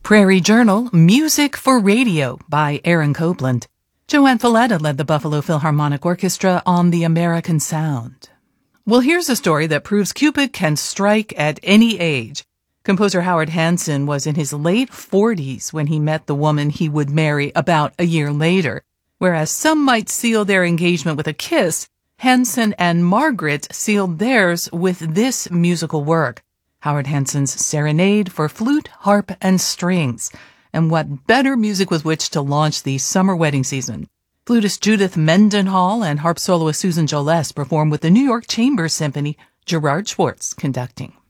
Prairie Journal, Music for Radio by Aaron Copland. Joanne Falletta led the Buffalo Philharmonic Orchestra on The American Sound. Well, here's a story that proves Cupid can strike at any age. Composer Howard Hanson was in his late 40s when he met the woman he would marry about a year later. Whereas some might seal their engagement with a kiss, Hanson and Margaret sealed theirs with this musical work, Howard Hanson's Serenade for Flute, Harp, and Strings. And what better music with which to launch the summer wedding season? Flutist Judith Mendenhall and harp soloist Susan Jolles perform with the New York Chamber Symphony, Gerard Schwartz conducting.